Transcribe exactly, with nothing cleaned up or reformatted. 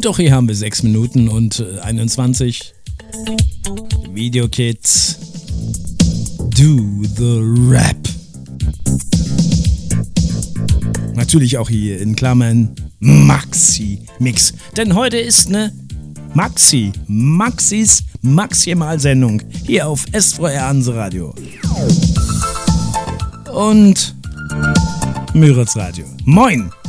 Und auch hier haben wir sechs Minuten und einundzwanzig. Video Kids. Do the Rap. Natürlich auch hier in Klammern Maxi Mix. Denn heute ist eine Maxi, Maxis Maximalsendung hier auf S V R Hanse Radio. Und Müritz Radio. Moin!